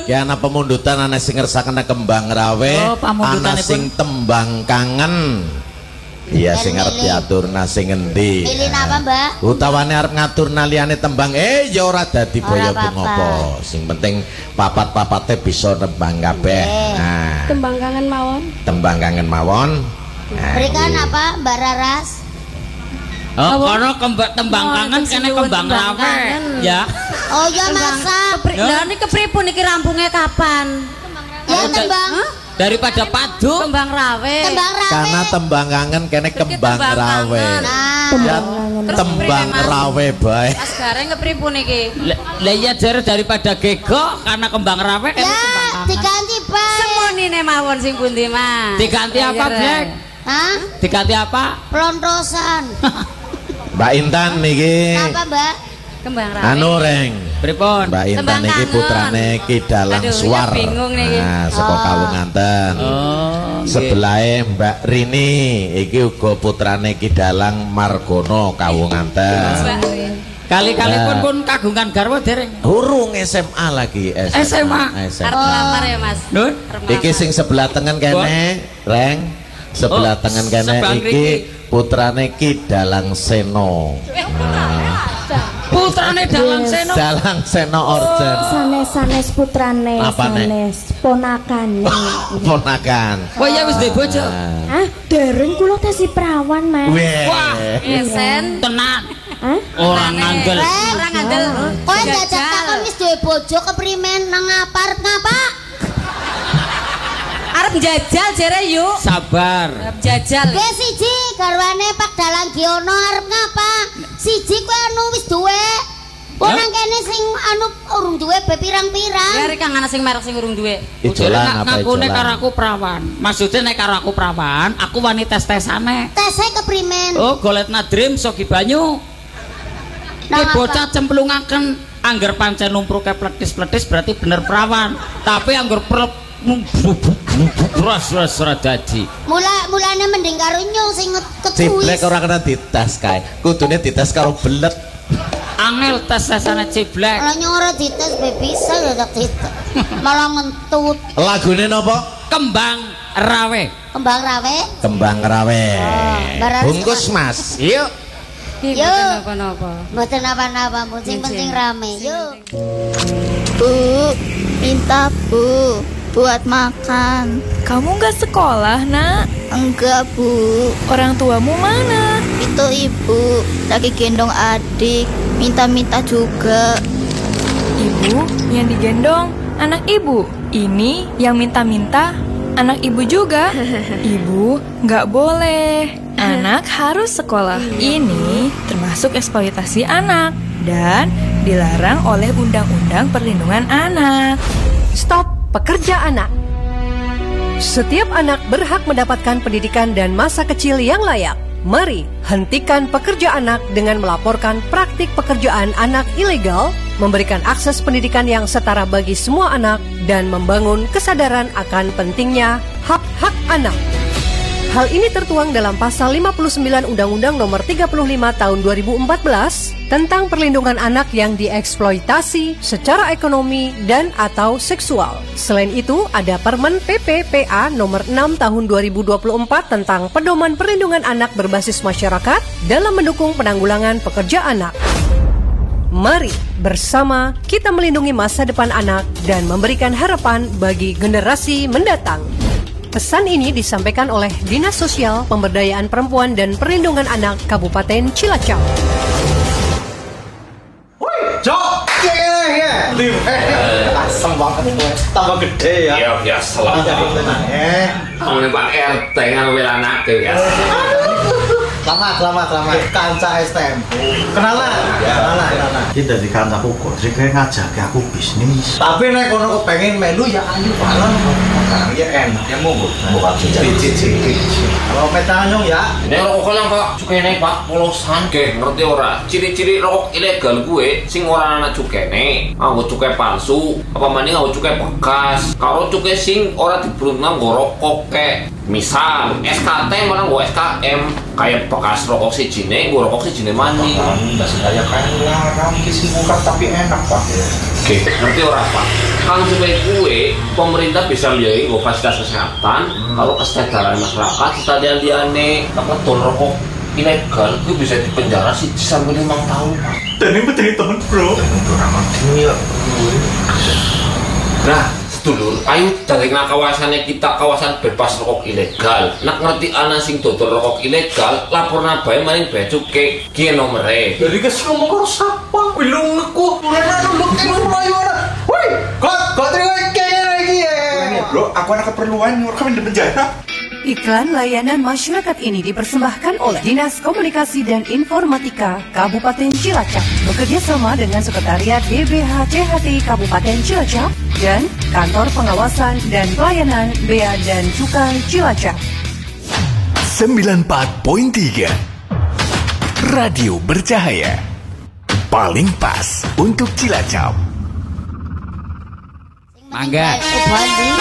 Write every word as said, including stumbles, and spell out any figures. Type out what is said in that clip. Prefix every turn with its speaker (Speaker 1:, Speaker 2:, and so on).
Speaker 1: Ki ana pemundutan ana sing ngersakaken kembang rawe,
Speaker 2: oh,
Speaker 1: ana sing tembang kangen. Iya sing arep diaturna sing endi.
Speaker 3: Milih apa, Mbak?
Speaker 1: Utawane arep ngaturna liyane tembang eh ya ora dadi boyo ki ngopo. Sing penting papat-papate bisa nembang kabeh. Nah.
Speaker 4: Tembang kangen mawon.
Speaker 1: Tembang kangen mawon.
Speaker 3: Nah, berikan ini. Apa, Mbak Raras?
Speaker 2: Oh, kono kembang tembang oh, kangen kene kembang rawe. Ya.
Speaker 3: Oh ya masa.
Speaker 4: Lah niki kepripun iki rampungnya kapan?
Speaker 3: Ya tembang. Huh?
Speaker 2: Daripada padu
Speaker 4: tembang rawe.
Speaker 3: Tembang rawe.
Speaker 1: Karena tembang kangen kene kembang rawe.
Speaker 3: Nah.
Speaker 1: Ya, tembang rawe bae.
Speaker 4: Mas Gareng kepripun iki?
Speaker 2: Lah iya jare daripada gego karena kembang rawe kene
Speaker 3: ya,
Speaker 2: tembang kangen.
Speaker 3: Diganti bae.
Speaker 4: Semunine mawon sing pundi, Mas?
Speaker 2: Diganti apa, Blek?
Speaker 3: Hah?
Speaker 2: Diganti apa?
Speaker 3: Plontosan.
Speaker 1: Mbak Intan niki.
Speaker 3: Apa, Mbak?
Speaker 4: Kembang rawe.
Speaker 1: Anu reng.
Speaker 2: Pripun?
Speaker 1: Mbak Intan niki putrane Ki Dalang Suwar. Nah, saka
Speaker 3: oh.
Speaker 1: Kawunganten.
Speaker 2: Oh.
Speaker 1: Sebelahe Mbak Rini iki uga putrane Ki Dalang Margono Kawunganten.
Speaker 2: Kali-kali pun pun kagungan garwa dereng.
Speaker 1: Urung S M A lagi S M A.
Speaker 2: S M A.
Speaker 4: Arep lamar ya, Mas.
Speaker 2: Nun.
Speaker 1: Iki sing sebelah tengen kene, reng. Sebelah
Speaker 2: oh,
Speaker 1: tengen kene iki putrane Ki Dalang Seno. Nah.
Speaker 2: Putrane Dalang Seno.
Speaker 1: Dalang Seno Orjen.
Speaker 4: Sanes-sanes putrane, sanes ponakane.
Speaker 1: Ponakan.
Speaker 2: Wah ya wis duwe bojo.
Speaker 4: Ah, dereng kula tasih prawan, Mas.
Speaker 2: Wah,
Speaker 4: esen
Speaker 2: tenan.
Speaker 4: Hah?
Speaker 2: Orang ngandel.
Speaker 4: Orang ngandel.
Speaker 3: Kowe jajak takon wis duwe bojo keprimen nang ngapar ngapa?
Speaker 4: Arep njajal jere yuk.
Speaker 2: Sabar.
Speaker 4: Arep jajal.
Speaker 3: Kowe siji garwane Pak Dalang Giono arep ngapa? Siji kowe anu wis duwe. Kowe nang kene sing anu urung duwe be pirang-pirang.
Speaker 4: Ya rek kang ana sing merek sing urung duwe.
Speaker 1: Ijolan apa
Speaker 2: ngakune
Speaker 1: ijolan?
Speaker 2: karo aku prawan. Maksudnya nek karo aku prawan, aku wani tes-tesane.
Speaker 3: Tese keprimen?
Speaker 2: Oh, goletna dream sogi banyu. Ki bocah cemplungaken angger pancen numpruke pletis-pletis berarti bener prawan. Tapi angger terus-terus ora dadi.
Speaker 3: Mula mulane mending karo nyung sing ketuwis.
Speaker 1: Ciblek ora kena dites kae. Kudune dites karo belet.
Speaker 2: Angel tes-tesane ciblek.
Speaker 3: Ora nyung ora dites be bisa ya tak dites. Malah ngentut.
Speaker 1: Lagune napa?
Speaker 2: Kembang rawe.
Speaker 3: Kembang rawe.
Speaker 1: Kembang rawe.
Speaker 3: Oh,
Speaker 1: bungkus Mas. Yuk.
Speaker 3: Yuk.
Speaker 4: Napa-napa.
Speaker 3: Mboten apa-apa, sing penting rame. Yuk.
Speaker 5: Bu, minta Bu buat makan.
Speaker 6: Kamu nggak sekolah, Nak?
Speaker 5: Enggak, Bu.
Speaker 6: Orang tuamu mana?
Speaker 5: Itu Ibu lagi gendong adik, minta-minta juga.
Speaker 6: Ibu yang digendong anak ibu. Ini yang minta-minta anak ibu juga. Ibu nggak boleh. Anak harus sekolah. Ini termasuk eksploitasi anak dan dilarang oleh Undang-Undang Perlindungan Anak.
Speaker 7: Stop pekerja anak. Setiap anak berhak mendapatkan pendidikan dan masa kecil yang layak. Mari hentikan pekerja anak dengan melaporkan praktik pekerjaan anak ilegal, memberikan akses pendidikan yang setara bagi semua anak, dan membangun kesadaran akan pentingnya hak-hak anak. Hal ini tertuang dalam pasal lima puluh sembilan Undang-Undang Nomor tiga puluh lima Tahun dua ribu empat belas tentang perlindungan anak yang dieksploitasi secara ekonomi dan atau seksual. Selain itu, ada Permen P P P A Nomor enam Tahun dua ribu dua puluh empat tentang pedoman perlindungan anak berbasis masyarakat dalam mendukung penanggulangan pekerja anak. Mari bersama kita melindungi masa depan anak dan memberikan harapan bagi generasi mendatang. Pesan ini disampaikan oleh Dinas Sosial, Pemberdayaan Perempuan dan Perlindungan Anak Kabupaten Cilacap.
Speaker 8: Woi, Jok, ya, ya, asem banget gue, tambah gede ya.
Speaker 9: Iya, biasa lah.
Speaker 8: Eh,
Speaker 9: kamu Pak R T ngambil anak ya.
Speaker 8: Selamat, selamat, selamat. Kanca S T M. Kenalan, kenalan, kenalan.
Speaker 10: Kita di kanca aku sih kayak ngajak aku bisnis.
Speaker 8: Tapi nek kono kepengen melu ya ayo balon. Ya enak, ya monggo. Bukan cicit-cicit. Kalau petanyong ya.
Speaker 9: Ini rokok lang Pak, cukene Pak polosan ke ngerti ora? Ciri-ciri rokok ilegal gue sing ora ana cukene, nganggo cukai palsu, apa maning nganggo cukai bekas. Kalau cukai sing ora diberuntung nggo rokok ke. Misal S K T malah nggo S K M kayak bekas rokok sijine, nggo rokok sijine maning.
Speaker 10: Enggak sengaja kayak larang kisi buka tapi enak Pak.
Speaker 9: Oke, ngerti ora Pak? Kan supaya kue pemerintah bisa menjadi fasilitas kesehatan, hmm. kalau kesejahteraan masyarakat kita liane apa ton rokok ilegal itu bisa dipenjara sih sampai lima tahun Pak.
Speaker 10: Dan ini betul tahun bro.
Speaker 9: Ya. Nah, sedulur, ayo dari kawasannya kita kawasan bebas rokok ilegal. Nak ngerti ana sing dodol rokok ilegal, lapor nabae maring bea cukai ki nomere.
Speaker 10: Dari kesel ngomong karo sapa? Belum ngeku. Mulane lu kene mlayu ana. Woi, kok kok terima kene lagi ya. Bro, aku ada keperluan nyuruh kami di penjara.
Speaker 7: Iklan layanan masyarakat ini dipersembahkan oleh Dinas Komunikasi dan Informatika Kabupaten Cilacap bekerja sama dengan Sekretariat D B H C H T Kabupaten Cilacap dan Kantor Pengawasan dan Pelayanan Bea dan Cukai Cilacap.
Speaker 11: sembilan puluh empat koma tiga Radio Bercahaya paling pas untuk Cilacap.
Speaker 2: Mangga.